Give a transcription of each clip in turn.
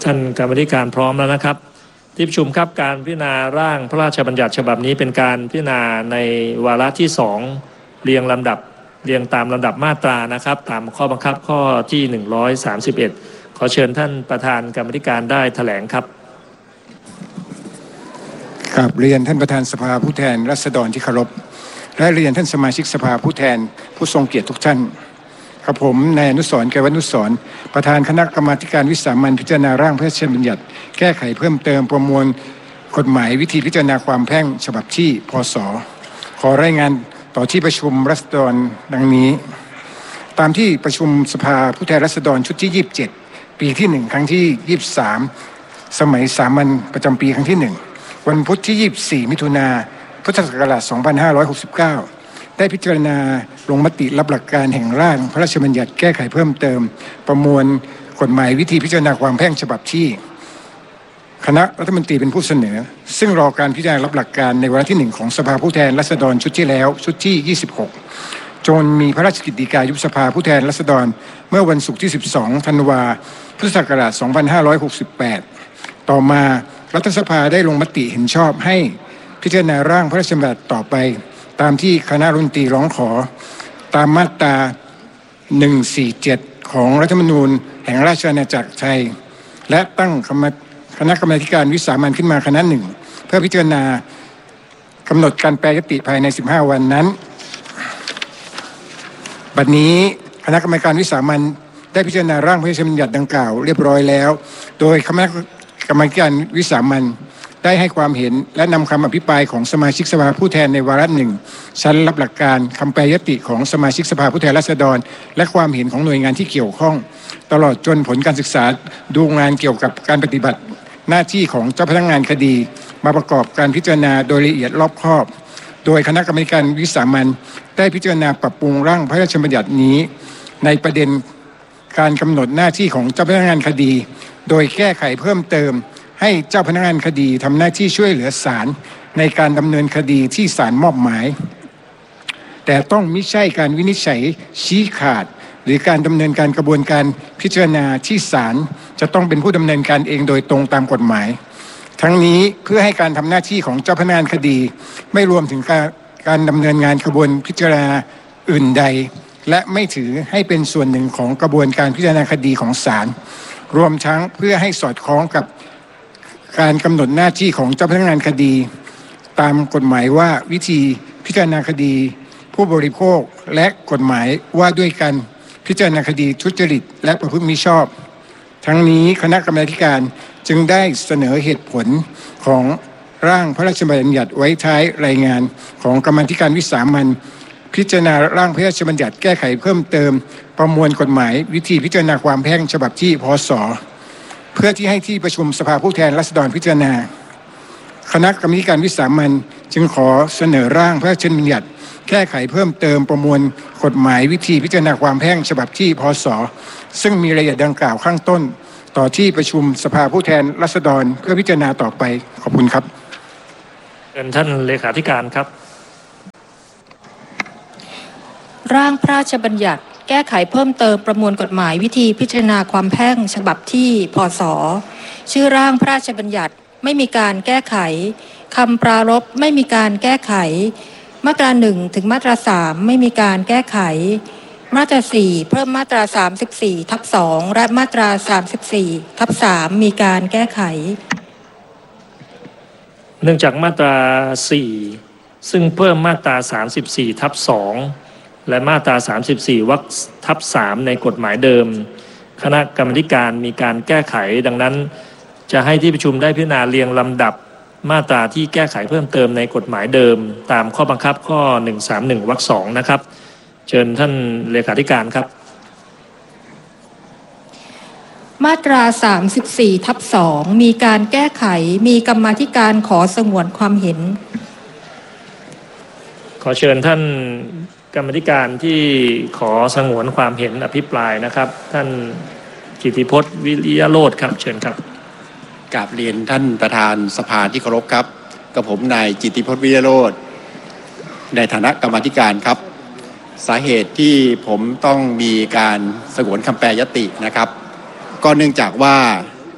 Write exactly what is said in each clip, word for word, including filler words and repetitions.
ท่านกรรมาธิการพร้อมแล้วนะครับที่ประชุมครับการพิจารณาร่างพระราชบัญญัติฉบับนี้เป็นการพิจารณาในวาระที่สองเรียงลำดับเรียงตามลำดับมาตรานะครับตามข้อบังคับข้อที่หนึ่งร้อยสามสิบเอ็ดขอเชิญท่านประธานกรรมาธิการได้แถลงครับกราบเรียนท่านประธานสภาผู้แทนราษฎรที่เคารพและเรียนท่านสมาชิกสภาผู้แทนผู้ทรงเกียรติทุกท่านกับผมนายอนุสรณ์ แก้วอนุสรณ์ประธานคณะกรรมาธิการวิสามัญพิจารณาร่างพระราชบัญญัติแก้ไขเพิ่มเติมประมวลกฎหมายวิธีพิจารณาความแพ่งฉบับที่พ.ศ.ขอรายงานต่อที่ประชุมราษฎรดังนี้ตามที่ประชุมสภาผู้แทนราษฎรชุดที่ยี่สิบเจ็ดปีที่หนึ่งครั้งที่ยี่สิบสามสมัยสามัญประจำปีครั้งที่หนึ่งวันพุธที่ยี่สิบสี่มิถุนายนพุทธศักราชสองพันห้าร้อยหกสิบเก้าได้พิจารณาลงมติรับหลักการแห่งร่างพระราชบัญญัติแก้ไขเพิ่มเติมประมวลกฎหมายวิธีพิจารณาความแพ่งฉบับที่คณะรัฐมนตรีเป็นผู้เสนอซึ่งรอการพิจารณารับหลักการในวาระที่หนึ่งของสภาผู้แทนราษฎรชุดที่แล้วชุดที่ยี่สิบหกจนมีพระราชกฤษฎีกายุบสภาผู้แทนราษฎรเมื่อวันศุกร์ที่สิบสองธันวาคมพุทธศักราชสองพันห้าร้อยหกสิบแปดต่อมารัฐสภาได้ลงมติเห็นชอบให้พิจารณาร่างพระราชบัญญัติต่อไปตามที่คณะรัฐมนตรีร้องขอตามมาตราหนึ่งร้อยสี่สิบเจ็ดของรัฐธรรมนูญแห่งราชอาณาจักรไทยและตั้งคณะกรรมาธิการวิสามัญขึ้นมาคณะหนึ่งเพื่อพิจารณากำหนดการแปรยติภายในสิบห้าวันนั้นบัดนี้คณะกรรมการวิสามัญได้พิจารณาร่างพระราชบัญญัติดังกล่าวเรียบร้อยแล้วโดยคณะกรรมการวิสามัญได้ให้ความเห็นและนำคำอภิปรายของสมาชิกสภาผู้แทนในวาระหนึ่งชั้นรับหลักการคำแปรยติของสมาชิกสภาผู้แทนราษฎรและความเห็นของหน่วยงานที่เกี่ยวข้องตลอดจนผลการศึกษาดูงานเกี่ยวกับการปฏิบัติหน้าที่ของเจ้าพนักงานคดีมาประกอบการพิจารณาโดยละเอียดรอบคอบโดยคณะกรรมการวิสามัญได้พิจารณาปรับปรุงร่างพระราชบัญญัตินี้ในประเด็นการกำหนดหน้าที่ของเจ้าพนักงานคดีโดยแก้ไขเพิ่มเติมให้เจ้าพนักงานคดีทำหน้าที่ช่วยเหลือศาลในการดำเนินคดีที่ศาลมอบหมายแต่ต้องมิใช่การวินิจฉัยชี้ขาดหรือการดำเนินการกระบวนการพิจารณาที่ศาลจะต้องเป็นผู้ดำเนินการเองโดยตรงตามกฎหมายทั้งนี้เพื่อให้การทำหน้าที่ของเจ้าพนักงานคดีไม่รวมถึงการการดำเนินงานกระบวนพิจารณาอื่นใดและไม่ถือให้เป็นส่วนหนึ่งของกระบวนการพิจารณาคดีของศาลรวมทั้งเพื่อให้สอดคล้องกับการกำหนดหน้าที่ของเจ้าพนักงานคดีตามกฎหมายว่าวิธีพิจารณาคดีผู้บริโภคและกฎหมายว่าด้วยการพิจารณาคดีทุจริตและประพฤติมิชอบทั้งนี้คณะกรรมาธิการจึงได้เสนอเหตุผลของร่างพระราชบัญญัติไว้ท้ายรายงานของกรรมาธิการวิสามัญพิจารณาร่างพระราชบัญญัติแก้ไขเพิ่มเติมประมวลกฎหมายวิธีพิจารณาความแพ่งฉบับที่พ.ศ.เพื่อที่ให้ที่ประชุมสภาผู้แทนราษฎรพิจารณาคณะกรรมาธิการวิสามัญจึงขอเสนอร่างพระราชบัญญัติแก้ไขเพิ่มเติมประมวลกฎหมายวิธีพิจารณาความแพ่งฉบับที่พ.ศ.ซึ่งมีรายละเอียดดังกล่าวข้างต้นต่อที่ประชุมสภาผู้แทนราษฎรเพื่อพิจารณาต่อไปขอบคุณครับเชิญท่านเลขาธิการครับร่างพระราชบัญญัติแก้ไขเพิ่มเติมประมวลกฎหมายวิธีพิจารณาความแพ่งฉบับที่พ.ศ.ชื่อร่างพระราชบัญญัติไม่มีการแก้ไขคำปรารภไม่มีการแก้ไขมาตราหนึ่งถึงมาตราสามไม่มีการแก้ไขมาตราสี่เพิ่มมาตราสามสิบสี่ทับสองและมาตราสามสิบสี่ทับสามมีการแก้ไขเนื่องจากมาตราสี่ซึ่งเพิ่มมาตราสามสิบสี่ทับสองและมาตราสามสิบสี่วรรคทับสามในกฎหมายเดิมคณะกรรมาธิการมีการแก้ไขดังนั้นจะให้ที่ประชุมได้พิจารณาเรียงลำดับมาตราที่แก้ไขเพิ่มเติมในกฎหมายเดิมตามข้อบังคับข้อหนึ่งร้อยสามสิบเอ็ดวรรคสองนะครับเชิญท่านเลขาธิการครับมาตราสามสิบสี่ทับสองมีการแก้ไขมีกรรมาธิการขอสงวนความเห็นขอเชิญท่านกรรมาธิการที่ขอสงวนความเห็นอภิปรายนะครับท่านกิติพจน์วิริยโรจน์ครับเชิญครับกราบเรียนท่านประธานสภาที่เคารพครับกับผมนายกิติพจน์วิริยโรจน์ในฐานะกรรมาธิการครับสาเหตุที่ผมต้องมีการสงวนคำแปรยตินะครับก็เนื่องจากว่า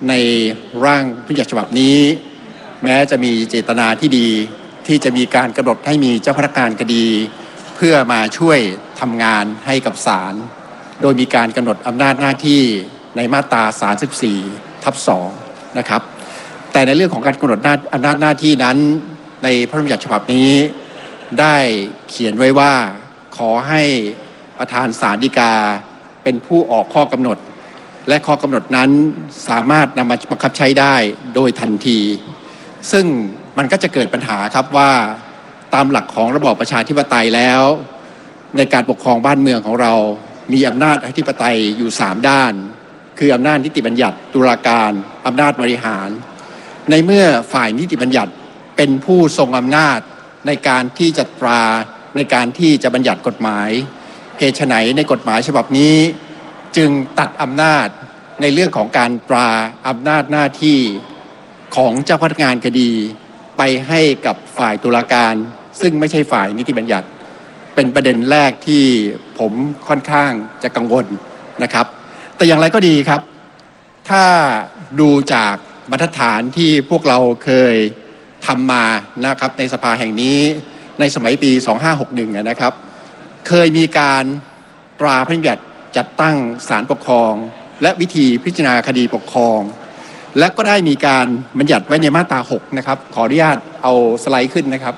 ในร่างพระราชบัญญัติฉบับนี้แม้จะมีเจตนาที่ดีที่จะมีการกำหนดให้มีเจ้าพนักงานคดีเพื่อมาช่วยทำงานให้กับศาลโดยมีการกำหนดอำนาจหน้าที่ในมาตราสามสิบสี่ทับสองนะครับแต่ในเรื่องของการกำหนดอำนาจหน้าที่นั้นในพระราชบัญญัติฉบับนี้ได้เขียนไว้ว่าขอให้ประธานศาลฎีกาเป็นผู้ออกข้อกำหนดและข้อกำหนดนั้นสามารถนำมาบังคับใช้ได้โดยทันทีซึ่งมันก็จะเกิดปัญหาครับว่าตามหลักของระบอบประชาธิปไตยแล้วในการปกครองบ้านเมืองของเรามีอำนาจอธิปไตยอยู่สามด้านคืออำนาจนิติบัญญัติตุลาการอำนาจบริหารในเมื่อฝ่ายนิติบัญญัติเป็นผู้ทรงอำนาจในการที่จะตราในการที่จะบัญญัติกฎหมายเหตุไฉนในกฎหมายฉบับนี้จึงตัดอำนาจในเรื่องของการตราอำนาจหน้าที่ของเจ้าพนักงานคดีไปให้กับฝ่ายตุลาการซึ่งไม่ใช่ฝ่ายนิติบัญญัติเป็นประเด็นแรกที่ผมค่อนข้างจะกังวลนะครับแต่อย่างไรก็ดีครับถ้าดูจากบรรทัดฐานที่พวกเราเคยทำมานะครับในสภาแห่งนี้ในสมัยปีสองห้าหกหนึ่งนะครับเคยมีการตราพระราชบัญญัติจัดตั้งศาลปกครองและวิธีพิจารณาคดีปกครองและก็ได้มีการบัญญัติไว้ในมาตราหกนะครับขออนุญาตเอาสไลด์ขึ้นนะครับ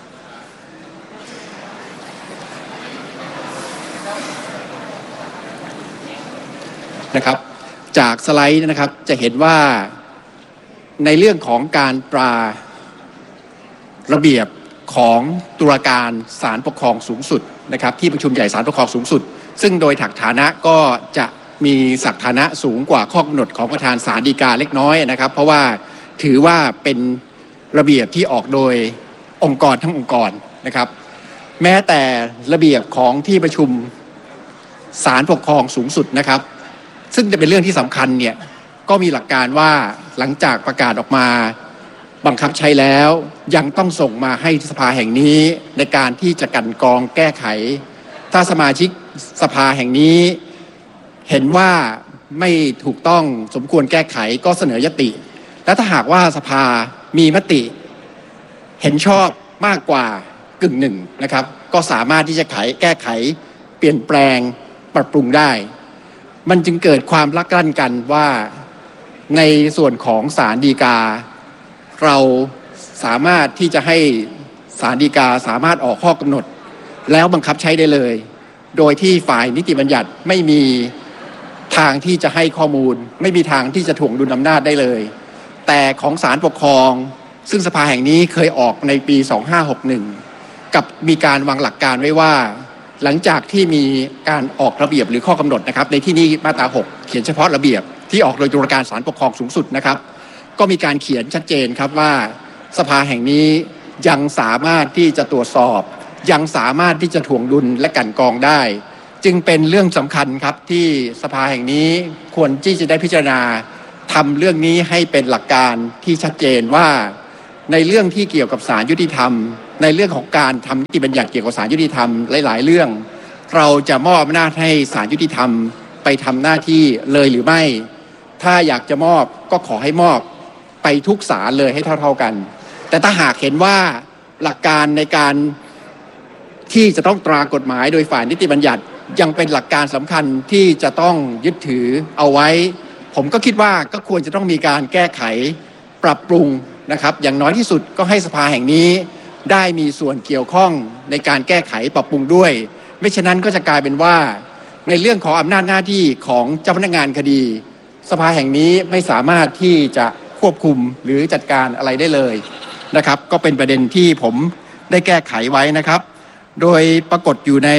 นะครับจากสไลด์นะครับจะเห็นว่าในเรื่องของการตราระเบียบของตุลาการศาลปกครองสูงสุดนะครับที่ประชุมใหญ่ศาลปกครองสูงสุดซึ่งโดยฐานะก็จะมีศักดิ์ฐานะสูงกว่าข้อกำหนดของประธานศาลฎีกาเล็กน้อยนะครับเพราะว่าถือว่าเป็นระเบียบที่ออกโดยองค์กรทั้งองค์กรนะครับแม้แต่ระเบียบของที่ประชุมศาลปกครองสูงสุดนะครับซึ่งจะเป็นเรื่องที่สำคัญเนี่ยก็มีหลักการว่าหลังจากประกาศออกมาบังคับใช้แล้วยังต้องส่งมาให้สภาแห่งนี้ในการที่จะกลั่นกรองแก้ไขถ้าสมาชิกสภาแห่งนี้เห็นว่าไม่ถูกต้องสมควรแก้ไขก็เสนอยติและถ้าหากว่าสภามีมติเห็นชอบมากกว่ากึ่งหนึ่งนะครับก็สามารถที่จะไขแก้ไขเปลี่ยนแปลงปรับปรุงได้มันจึงเกิดความลักลั่นกันว่าในส่วนของศาลฎีกาเราสามารถที่จะให้ศาลฎีกาสามารถออกข้อกำหนดแล้วบังคับใช้ได้เลยโดยที่ฝ่ายนิติบัญญัติไม่มีทางที่จะให้ข้อมูลไม่มีทางที่จะถ่วงดุลอำนาจได้เลยแต่ของศาลปกครองซึ่งสภาแห่งนี้เคยออกในปีสองห้าหกหนึ่งกับมีการวางหลักการไว้ว่าหลังจากที่มีการออกระเบียบหรือข้อกำหนดนะครับในที่นี้มาตราหกเขียนเฉพาะระเบียบที่ออกโดยตุลาการศาลปกครองสูงสุดนะครับก็มีการเขียนชัดเจนครับว่าสภาแห่งนี้ยังสามารถที่จะตรวจสอบยังสามารถที่จะถ่วงดุลและกลั่นกรองได้จึงเป็นเรื่องสำคัญครับที่สภาแห่งนี้ควรที่จะได้พิจารณาทำเรื่องนี้ให้เป็นหลักการที่ชัดเจนว่าในเรื่องที่เกี่ยวกับศาลยุติธรรมในเรื่องของการทำนิติบัญญัติเกี่ยวกับศาลยุติธรรมหลายๆเรื่องเราจะมอบอำนาจให้ศาลยุติธรรมไปทำหน้าที่เลยหรือไม่ถ้าอยากจะมอบก็ขอให้มอบไปทุกศาลเลยให้เท่าๆกันแต่ถ้าหากเห็นว่าหลักการในการที่จะต้องตรากฎหมายโดยฝ่ายนิติบัญญัติยังเป็นหลักการสำคัญที่จะต้องยึดถือเอาไว้ผมก็คิดว่าก็ควรจะต้องมีการแก้ไขปรับปรุงนะครับอย่างน้อยที่สุดก็ให้สภาแห่งนี้ได้มีส่วนเกี่ยวข้องในการแก้ไขปรับปรุงด้วยไม่ฉะนั้นก็จะกลายเป็นว่าในเรื่องของอำนาจหน้าที่ของเจ้าพนักงานคดีสภาแห่งนี้ไม่สามารถที่จะควบคุมหรือจัดการอะไรได้เลยนะครับก็เป็นประเด็นที่ผมได้แก้ไขไว้นะครับโดยปรากฏอยู่ใน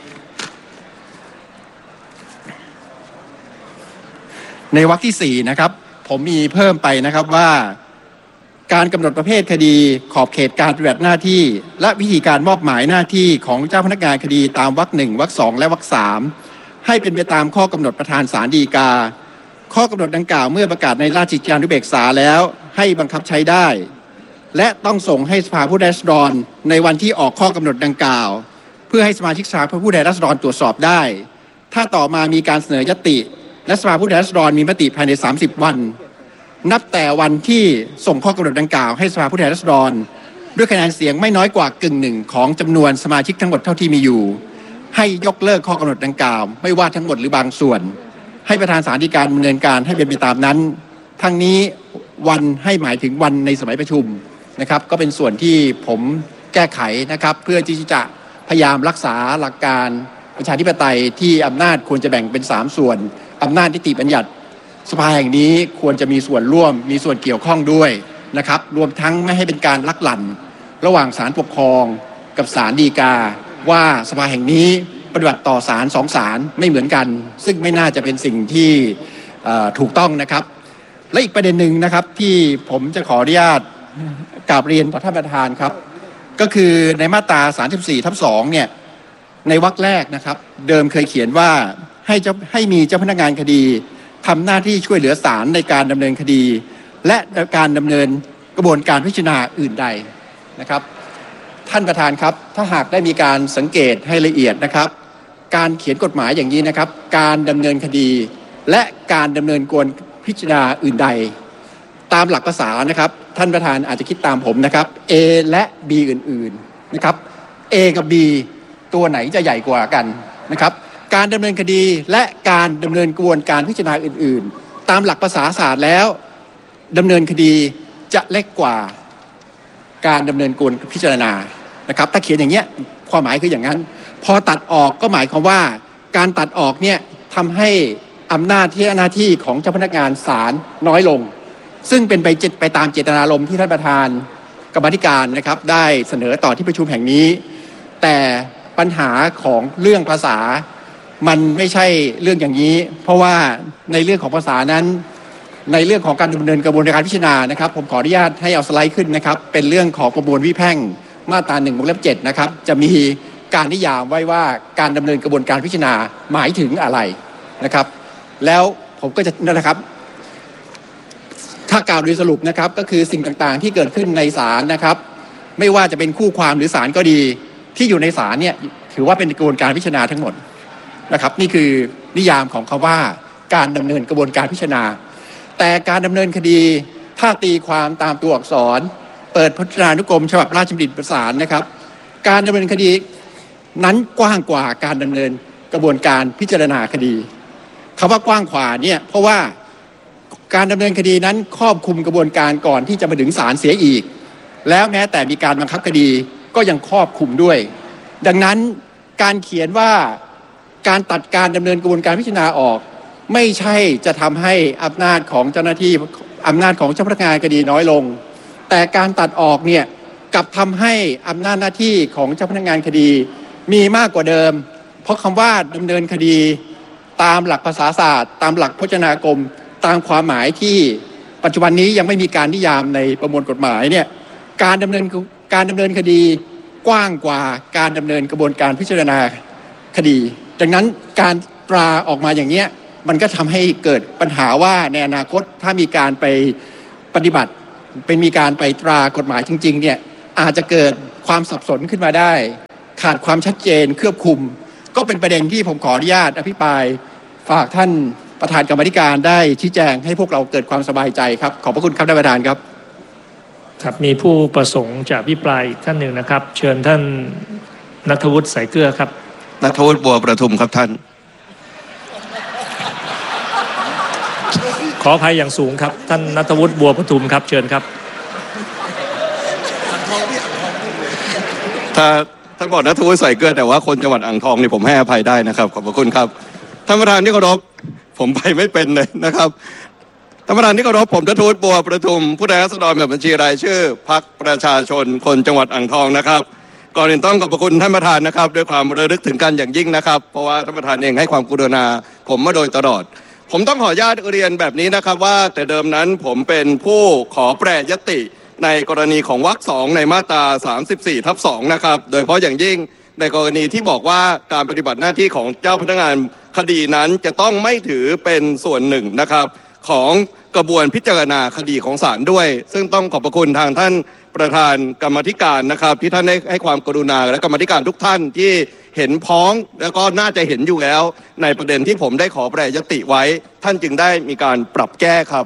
ในวรรคที่สี่นะครับผมมีเพิ่มไปนะครับว่าการกำหนดประเภทคดีขอบเขตการปฏิบัติหน้าที่และวิธีการมอบหมายหน้าที่ของเจ้าพนักงานคดีตามวรรคหนึ่งวรรคสองและวรรคสามให้เป็นไปตามข้อกำหนดประธานศาลฎีกาข้อกำหนดดังกล่าวเมื่อประกาศในราชกิจจานุเบกษาแล้วให้บังคับใช้ได้และต้องส่งให้สภาผู้แทนราษฎรในวันที่ออกข้อกำหนดดังกล่าวเพื่อให้สมาชิกสภาผู้แทนราษฎรตรวจสอบได้ถ้าต่อมามีการเสนอยติและสภาผู้แทนราษฎรมีมติภายในสามสิบวันนับแต่วันที่ส่งข้อกำหนดดังกล่าวให้สภาผู้แทนราษฎรด้วยคะแนนเสียงไม่น้อยกว่ากึ่งหนึ่งของจำนวนสมาชิกทั้งหมดเท่าที่มีอยู่ให้ยกเลิกข้อกำหนดดังกล่าวไม่ว่าทั้งหมดหรือบางส่วนให้ประธานศาลฎีกาดำเนินการให้เป็นไปตามนั้นทั้งนี้วันให้หมายถึงวันในสมัยประชุมนะครับก็เป็นส่วนที่ผมแก้ไขนะครับเพื่อที่จะพยายามรักษาหลักการประชาธิปไตยที่อำนาจควรจะแบ่งเป็นสามส่วนอำนาจนิติบัญญัติสภาแห่งนี้ควรจะมีส่วนร่วมมีส่วนเกี่ยวข้องด้วยนะครับรวมทั้งไม่ให้เป็นการลักหลั่นระหว่างศาลปกครองกับศาลฎีกาว่าสภาแห่งนี้ปฏิบัติต่อศาลสองศาลไม่เหมือนกันซึ่งไม่น่าจะเป็นสิ่งที่ถูกต้องนะครับและอีกประเด็นหนึ่งนะครับที่ผมจะขออนุญาตกราบเรียนต่อท่านประธานครับก็คือในมาตราสามสิบสี่ทับสองเนี่ยในวรรคแรกนะครับเดิมเคยเขียนว่าให้เจ้าให้มีเจ้าพนักงานคดีทำหน้าที่ช่วยเหลือศาลในการดำเนินคดีและการดำเนินกระบวนการพิจารณาอื่นใดนะครับท่านประธานครับถ้าหากได้มีการสังเกตให้ละเอียดนะครับการเขียนกฎหมายอย่างนี้นะครับการดำเนินคดีและการดำเนินกระบวนการพิจารณาอื่นใดตามหลักภาษานะครับท่านประธานอาจจะคิดตามผมนะครับ A และ B อื่นๆนะครับ A กับ B ตัวไหนจะใหญ่กว่ากันนะครับการดำเนินคดีและการดำเนินกระบวนการพิจารณาอื่นๆตามหลักภาษาศาสตร์แล้วดำเนินคดีจะเล็กกว่าการดำเนินกระบวนการพิจารณานะครับถ้าเขียนอย่างเงี้ยความหมายคืออย่างนั้นพอตัดออกก็หมายความว่าการตัดออกเนี่ยทำให้อำนาจที่หน้าที่ของเจ้าพนักงานศาลน้อยลงซึ่งเป็นไปไปตามเจตนารมณ์ที่ท่านประธานกรรมาธิการนะครับได้เสนอต่อที่ประชุมแห่งนี้แต่ปัญหาของเรื่องภาษามันไม่ใช่เรื่องอย่างนี้เพราะว่าในเรื่องของภาษานั้นในเรื่องของการดำเนินกระบวนการพิจารณานะครับผมขออนุญาตให้เอาสไลด์ขึ้นนะครับเป็นเรื่องของประมวลวิแพ่งมาตราหนึ่งวงเล็บเจ็ดนะครับจะมีการนิยามไว้ว่าการดำเนินกระบวนการพิจารณาหมายถึงอะไรนะครับแล้วผมก็จะนะครับถ้ากล่าวโดยสรุปนะครับก็คือสิ่งต่างๆที่เกิดขึ้นในศาลนะครับไม่ว่าจะเป็นคู่ความหรือศาลก็ดีที่อยู่ในศาลเนี่ยถือว่าเป็นกระบวนการพิจารณาทั้งหมดนะครับนี่คือนิยามของคำว่าการดำเนินกระบวนการพิจารณาแต่การดำเนินคดีถ้าตีความตามตัวอักษรเปิดพจนานุกรมฉบับราชบัณฑิตประสานนะครับการดำเนินคดีนั้นกว้างกว่าการดำเนินกระบวนการพิจารณาคดีคำว่ากว้างขวางเนี่ยเพราะว่าการดำเนินคดีนั้นครอบคลุมกระบวนการก่อนที่จะมาถึงศาลเสียอีกแล้วแม้แต่มีการบังคับคดีก็ยังครอบคลุมด้วยดังนั้นการเขียนว่าการตัดการดำเนินกระบวนการพิจารณาออกไม่ใช่จะทำให้อำนาจของเจ้าหน้าที่อำนาจของเจ้าพนักงานคดีน้อยลงแต่การตัดออกเนี่ยกลับทำให้อำนาจหน้าที่ของเจ้าพนักงานคดีมีมากกว่าเดิมเพราะคำว่าดำเนินคดีตามหลักภาษาศาสตร์ตามหลักพจนากรมตามความหมายที่ปัจจุบันนี้ยังไม่มีการนิยามในประมวลกฎหมายเนี่ยการดำเนินการดำเนินคดีกว้างกว่าการดำเนินกระบวนการพิจารณาคดีดังนั้นการตราออกมาอย่างเนี้ยมันก็ทำให้เกิดปัญหาว่าในอนาคตถ้ามีการไปปฏิบัติเป็นมีการไปตรากฎหมายจริงๆเนี่ยอาจจะเกิดความสับสนขึ้นมาได้ขาดความชัดเจนเครือบคลุมก็เป็นประเด็นที่ผมขออนุญาตอภิปรายฝากท่านประธานกรรมาธิการได้ชี้แจงให้พวกเราเกิดความสบายใจครับขอบพระคุณครับท่านประธานครับครับมีผู้ประสงค์จะอภิปรายอีกท่านหนึ่งนะครับเชิญท่านณัฐวุฒิสายเกลือครับณัฐวุฒิบัวประทุมครับท่านขออภัยอย่างสูงครับท่านณัฐวุฒิบัวประทุมครับเชิญครับถ้าท่านบอกณัฐวุฒิสายเกลือแต่ว่าคนจังหวัดอ่างทองนี่ผมให้อภัยได้นะครับขอบพระคุณครับท่านประธานที่เคารพผมไปไม่เป็นเลยนะครับท่านประธานที่เคารพผมณัฐวุฒิบัวประทุมผู้แทนราษฎรแบบบัญชีรายชื่อพรรคประชาชนคนจังหวัดอ่างทองนะครับก่อนอื่นต้องขอบพระคุณท่านประธานนะครับด้วยความระลึกถึงกันอย่างยิ่งนะครับเพราะว่าท่านประธานเองให้ความกรุณาผมมาโดยตลอดผมต้องขออนุญาตเรียนแบบนี้นะครับว่าแต่เดิมนั้นผมเป็นผู้ขอแปรยติในกรณีของวรรคสองในมาตราสามสิบสี่ทับสองนะครับโดยเฉพาะอย่างยิ่งในกรณีที่บอกว่าการปฏิบัติหน้าที่ของเจ้าพนักงานคดีนั้นจะต้องไม่ถือเป็นส่วนหนึ่งนะครับของกระบวนพิจารณาคดีของศาลด้วยซึ่งต้องขอบพระคุณทางท่านประธานกรรมาธิการนะครับที่ท่านได้ให้ความกรุณาและกรรมาธิการทุกท่านที่เห็นพ้องแล้วก็น่าจะเห็นอยู่แล้วในประเด็นที่ผมได้ขอแปรยติไว้ท่านจึงได้มีการปรับแก้ครับ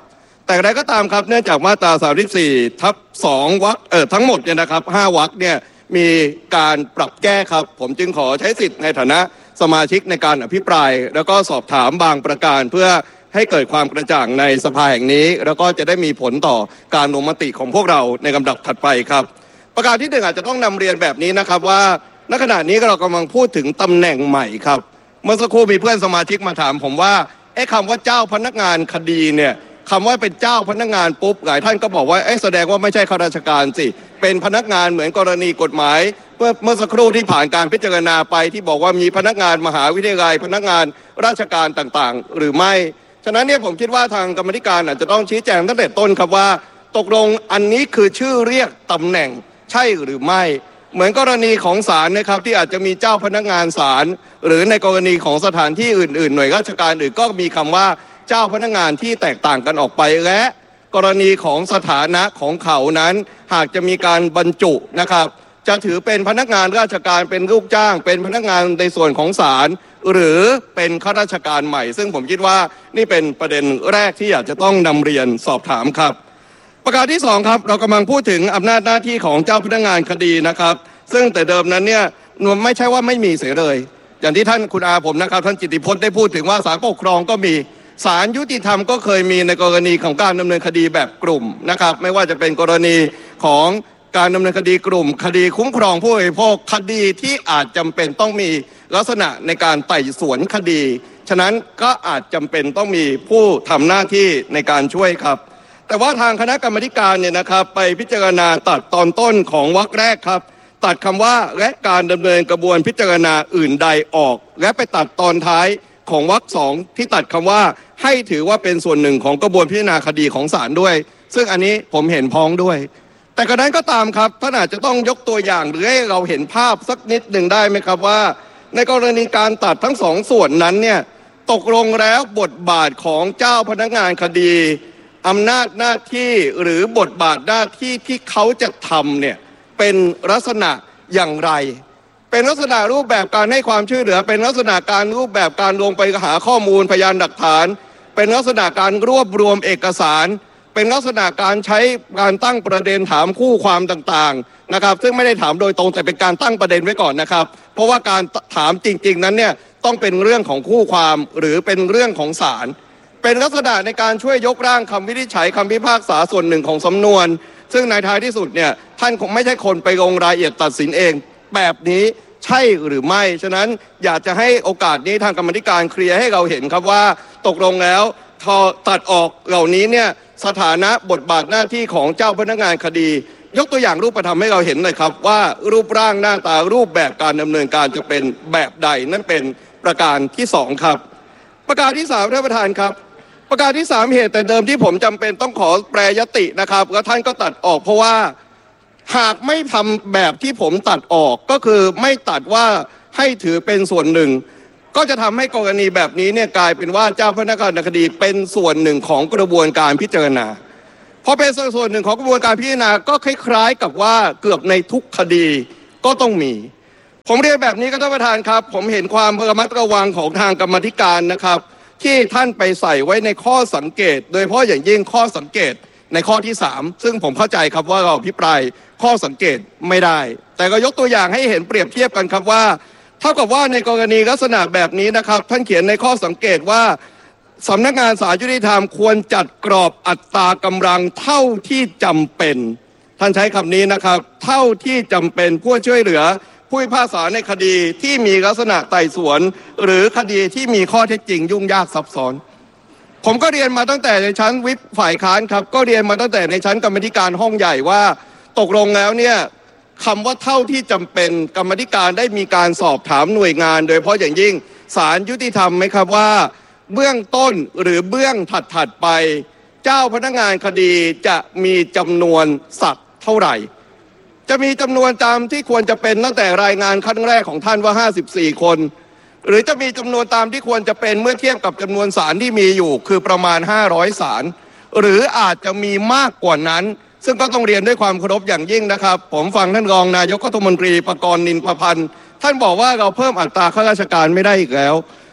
แต่ใดก็ตามครับเนื่องจากมาตราสามสิบสี่ทับสองวรรคเอ่อทั้งหมดเนี่ยนะครับห้าวรรคเนี่ยมีการปรับแก้ครับผมจึงขอใช้สิทธิ์ในฐานะสมาชิกในการอภิปรายแล้วก็สอบถามบางประการเพื่อให้เกิดความกระจ่างในสภาแห่งนี้แล้วก็จะได้มีผลต่อการลงมติของพวกเราในลำดับถัดไปครับประการที่หนึ่งอาจจะต้องนำเรียนแบบนี้นะครับว่าณขณะนี้เรากำลังพูดถึงตำแหน่งใหม่ครับเมื่อสักครู่มีเพื่อนสมาชิกมาถามผมว่าไอ้คำว่าเจ้าพนักงานคดีเนี่ยคำว่าเป็นเจ้าพนักงานปุ๊บหลายท่านก็บอกว่าเอ๊ะแสดงว่าไม่ใช่ข้าราชการสิเป็นพนักงานเหมือนกรณีกฎหมายเมื่อเมื่อสักครู่ที่ผ่านการพิจารณาไปที่บอกว่ามีพนักงานมหาวิทยาลัยพนักงานราชการต่างๆหรือไม่ฉะนั้นเนี่ยผมคิดว่าทางกรรมธิการอาจจะต้องชี้แจงตั้งแต่ต้นครับว่าตกลงอันนี้คือชื่อเรียกตำแหน่งใช่หรือไม่เหมือนกรณีของศาลนะครับที่อาจจะมีเจ้าพนักงานศาลหรือในกรณีของสถานที่อื่นๆหน่วยราชการอื่นก็มีคำว่าเจ้าพนักงานที่แตกต่างกันออกไปและกรณีของสถานะของเขานั้นหากจะมีการบรรจุนะครับจะถือเป็นพนักงานราชการเป็นลูกจ้างเป็นพนักงานในส่วนของศาลหรือเป็นข้าราชการใหม่ซึ่งผมคิดว่านี่เป็นประเด็นแรกที่อยากจะต้องนำเรียนสอบถามครับประการที่สองครับเรากำลังพูดถึงอำนาจหน้าที่ของเจ้าพนักงานคดีนะครับซึ่งแต่เดิมนั้นเนี่ยไม่ใช่ว่าไม่มีเสียเลยอย่างที่ท่านคุณอาผมนะครับท่านจิตติพจน์ได้พูดถึงว่าศาลปกครองก็มีศาลยุติธรรมก็เคยมีในกรณีของการดำเนินคดีแบบกลุ่มนะครับไม่ว่าจะเป็นกรณีของการดำเนินคดีกลุ่มคดีคุ้มครองผู้บริโภคคดีที่อาจจำเป็นต้องมีลักษณะในการไต่สวนคดีฉะนั้นก็อาจจำเป็นต้องมีผู้ทำหน้าที่ในการช่วยครับแต่ว่าทางคณะกรรมการเนี่ยนะครับไปพิจารณาตัดตอนต้นของวรรคแรกครับตัดคำว่าและการดำเนินกระบวนพิจารณาอื่นใดออกและไปตัดตอนท้ายของวรรคสองที่ตัดคำว่าให้ถือว่าเป็นส่วนหนึ่งของกระบวนพิจารณาคดีของศาลด้วยซึ่งอันนี้ผมเห็นพ้องด้วยแต่กระนั้นก็ตามครับท่านอาจจะต้องยกตัวอย่างหรือให้เราเห็นภาพสักนิดหนึ่งได้ไหมครับว่าในกรณีการตัดทั้งสองส่วนนั้นเนี่ยตกลงแล้วบทบาทของเจ้าพนักงานคดีอำนาจหน้าที่หรือบทบาทหน้าที่ที่เขาจะทำเนี่ยเป็นลักษณะอย่างไรเป็นลักษณะรูปแบบการให้ความช่วยเหลือเป็นลักษณะการรูปแบบการลงไปหาข้อมูลพยานหลักฐานเป็นลักษณะการรวบรวมเอกสารเป็นลักษณะการใช้การตั้งประเด็นถามคู่ความต่างๆนะครับซึ่งไม่ได้ถามโดยตรงแต่เป็นการตั้งประเด็นไว้ก่อนนะครับเพราะว่าการถามจริงๆนั้นเนี่ยต้องเป็นเรื่องของคู่ความหรือเป็นเรื่องของศาลเป็นลักษณะในการช่วยยกร่างคำวินิจฉัยคำพิพากษาส่วนหนึ่งของสำนวนซึ่งในท้ายที่สุดเนี่ยท่านคงไม่ใช่คนไปลงรายละเอียดตัดสินเองแบบนี้ใช่หรือไม่ฉะนั้นอยากจะให้โอกาสนี้ทางกรรมธิการเคลียร์ให้เราเห็นครับว่าตกลงแล้วพอตัดออกเหล่านี้เนี่ยสถานะบทบาทหน้าที่ของเจ้าพนักงานคดียกตัวอย่างรูปธรรมให้เราเห็นเลยครับว่ารูปร่างหน้าตารูปแบบการดำเนินการจะเป็นแบบใดนั่นเป็นประการที่สองครับประการที่สามท่านประธานครับประการที่สามเหตุแต่เดิมที่ผมจำเป็นต้องขอแปรยตินะครับแล้วท่านก็ตัดออกเพราะว่าหากไม่ทำแบบที่ผมตัดออกก็คือไม่ตัดว่าให้ถือเป็นส่วนหนึ่งก็จะทำให้กรณีแบบนี้เนี่ยกลายเป็นว่าเจ้าพนักงานคดีเป็นส่วนหนึ่งของกระบวนการพิจารณาพอเป็นส่วนหนึ่งของกระบวนการพิจารณาก็คล้ายๆกับว่าเกือบในทุกคดีก็ต้องมีผมเรียนแบบนี้ครับท่านประธานครับผมเห็นความระมัดระวังของทางกรรมธิการนะครับที่ท่านไปใส่ไว้ในข้อสังเกตโดยเฉพาะอย่างยิ่งข้อสังเกตในข้อที่สามซึ่งผมเข้าใจครับว่าเราอภิปรายข้อสังเกตไม่ได้แต่ก็ยกตัวอย่างให้เห็นเปรียบเทียบกันครับว่าเท่ากับว่าในกรณีลักษณะแบบนี้นะครับท่านเขียนในข้อสังเกตว่าสำนักงานศาลยุติธรรมควรจัดกรอบอัตรากำลังเท่าที่จำเป็นท่านใช้คำนี้นะครับเท่าที่จำเป็นเพื่อช่วยเหลือผู้พิพากษาในคดีที่มีลักษณะไต่สวนหรือคดีที่มีข้อเท็จจริงยุ่งยากซับซ้อนผมก็เรียนมาตั้งแต่ในชั้นวิปฝ่ายค้านครับก็เรียนมาตั้งแต่ในชั้นกรรมธิการห้องใหญ่ว่าตกลงแล้วเนี่ยคำว่าเท่าที่จำเป็นกรรมธิการได้มีการสอบถามหน่วยงานโดยเฉพาะอย่างยิ่งศาลยุติธรรมไหมครับว่าเบื้องต้นหรือเบื้องถัดๆไปเจ้าพนักงานคดีจะมีจำนวนสัตว์เท่าไหร่จะมีจำนวนตามที่ควรจะเป็นตั้งแต่รายงานครั้งแรกของท่านว่าห้าสิบสี่คนหรือจะมีจำนวนตามที่ควรจะเป็นเมื่อเทียบกับจำนวนศาลที่มีอยู่คือประมาณห้าร้อยศาลหรืออาจจะมีมากกว่านั้นซึ่งก็ต้องเรียนด้วยความเคารพอย่างยิ่งนะครับผมฟังท่านรองนายกรัฐมนตรีปกรณ์นินประพันธ์ท่านบอกว่าเราเพิ่มอัตราข้าราชการไม่ได้อีกแล้ว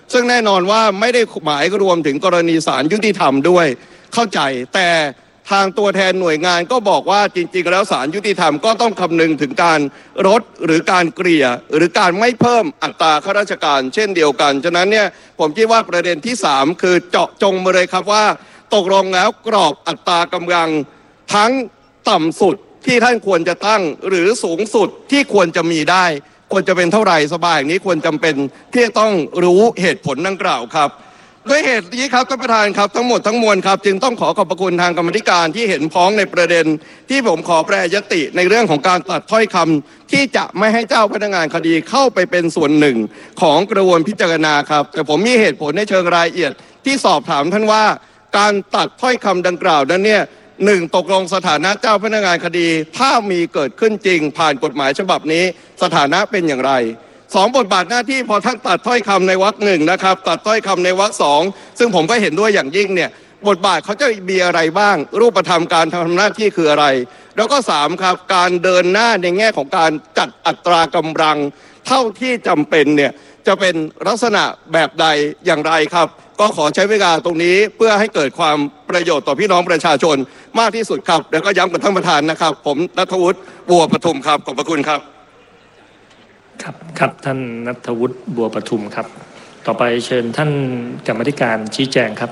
ซึ่งแน่นอนว่าไม่ได้หมายรวมถึงกรณีศาลยุติธรรมด้วยเข้าใจแต่ทางตัวแทนหน่วยงานก็บอกว่าจริงๆแล้วศาลยุติธรรมก็ต้องคำนึงถึงการลดหรือการเกลี่ยหรือการไม่เพิ่มอัตราข้าราชการเช่นเดียวกันฉะนั้นเนี่ยผมคิดว่าประเด็นที่สามคือเจาะจงมาเลยครับว่าตกลงแล้วกรอบอัตรากำลังทั้งต่ำสุดที่ท่านควรจะตั้งหรือสูงสุดที่ควรจะมีได้ควรจะเป็นเท่าไหร่สบายอย่างนี้ควรจำเป็นที่จะต้องรู้เหตุผลดังกล่าวครับด้วยเหตุนี้ครับท่านประธานครับทั้งหมดทั้งมวลครับจึงต้องขอขอบพระคุณทางกรรมธิการที่เห็นพ้องในประเด็นที่ผมขอแปรยติในเรื่องของการตัดถ้อยคำที่จะไม่ให้เจ้าพนักงานคดีเข้าไปเป็นส่วนหนึ่งของกระบวนพิจารณาครับแต่ผมมีเหตุผลในเชิงรายละเอียดที่สอบถามท่านว่าการตัดถ้อยคำดังกล่าวนั้นเนี่ยหนึ่งตกลงสถานะเจ้าพนักงานคดีถ้ามีเกิดขึ้นจริงผ่านกฎหมายฉบับนี้สถานะเป็นอย่างไรสองบทบาทหน้าที่พอท่านตัดถ้อยคำในวรรคหนึ่งนะครับตัดถ้อยคำในวรรคสองซึ่งผมก็เห็นด้วยอย่างยิ่งเนี่ยบทบาทเขาจะมีอะไรบ้างรูปธรรมการทำหน้าที่คืออะไรแล้วก็สามครับการเดินหน้าในแง่ของการจัดอัตรากำลังเท่าที่จำเป็นเนี่ยจะเป็นลักษณะแบบใดอย่างไรครับก็ขอใช้เวลาตรงนี้เพื่อให้เกิดความประโยชน์ต่อพี่น้องประชาชนมากที่สุดครับแล้วก็ย้ำกับท่านประธานนะครับผมณัฐวุฒิบัวปทุมครับขอบพระคุณครับครับครับท่านณัฐวุฒิบัวปทุมครับต่อไปเชิญท่านกรรมธิการชี้แจงครับ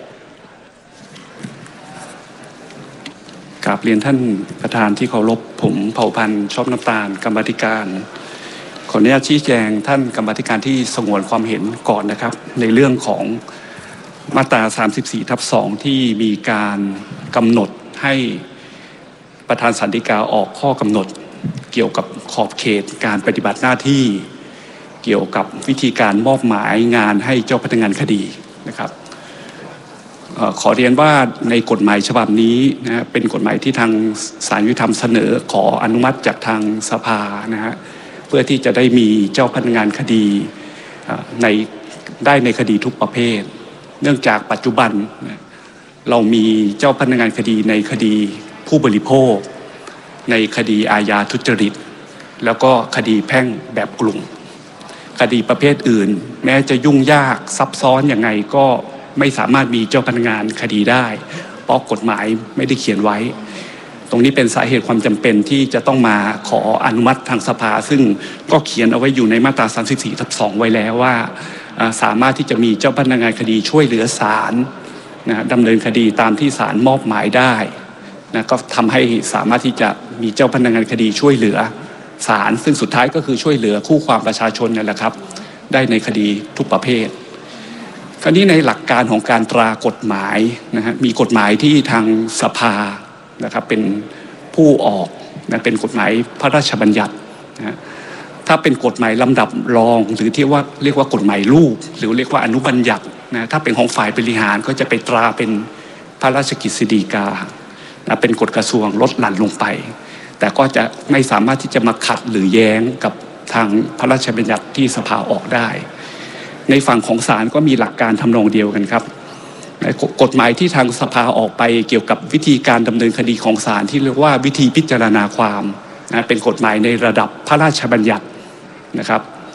กราบเรียนท่านประธานที่เคารพผมเผ่าพันธุ์ชอบน้ำตาลกรรมธิการขออนุญาตชี้แจงท่านกรรมธิการที่สงวนความเห็นก่อนนะครับในเรื่องของมาตราสามสิบสี่ทับสองที่มีการกำหนดให้ประธานศาลฎีกาออกข้อกำหนดเกี่ยวกับขอบเขตการปฏิบัติหน้าที่เกี่ยวกับวิธีการมอบหมายงานให้เจ้าพนักงานคดีนะครับเอ่อขอเรียนว่าในกฎหมายฉบับนี้นะเป็นกฎหมายที่ทางศาลยุติธรรมเสนอขออนุมัติจากทางสภานะฮะเพื่อที่จะได้มีเจ้าพนักงานคดีในได้ในคดีทุกประเภทเนื่องจากปัจจุบันเรามีเจ้าพนักงานคดีในคดีผู้บริโภคในคดีอาญาทุจริตแล้วก็คดีแพ่งแบบกลุ่มคดีประเภทอื่นแม้จะยุ่งยากซับซ้อนยังไงก็ไม่สามารถมีเจ้าพนักงานคดีได้เพราะกฎหมายไม่ได้เขียนไว้ตรงนี้เป็นสาเหตุความจำเป็นที่จะต้องมาขออนุมัติทางสภาซึ่งก็เขียนเอาไว้อยู่ในมาตราสามสิบสี่ทับสองไว้แล้วว่าสามารถที่จะมีเจ้าพนักงานคดีช่วยเหลือศาลนะดำเนินคดีตามที่ศาลมอบหมายได้นะก็ทำให้สามารถที่จะมีเจ้าพนักงานคดีช่วยเหลือศาลซึ่งสุดท้ายก็คือช่วยเหลือคู่ความประชาชนนั่นแหละครับได้ในคดีทุกประเภทคราวนี้ในหลักการของการตรากฎหมายนะฮะมีกฎหมายที่ทางสภานะครับเป็นผู้ออกนะเป็นกฎหมายพระราชบัญญัตินะถ้าเป็นกฎหมายลำดับรองหรือที่ว่าเรียกว่ากฎหมายลูกหรือเรียกว่าอนุบัญญัตินะถ้าเป็นของฝ่ายบริหารก็จะไปตราเป็นพระราชกฤษฎีกานะเป็นกฎกระทรวงลดหลั่นลงไปแต่ก็จะไม่สามารถที่จะมาขัดหรือแย้งกับทางพระราชบัญญัติที่สภาออกได้ในฝั่งของศาลก็มีหลักการทำนองเดียวกันครับกฎหมายที่ทางสภาออกไปเกี่ยวกับวิธีการดำเนินคดีของศาลที่เรียกว่าวิธีพิจารณาความนะเป็นกฎหมายในระดับพระราชบัญญัตินะครับ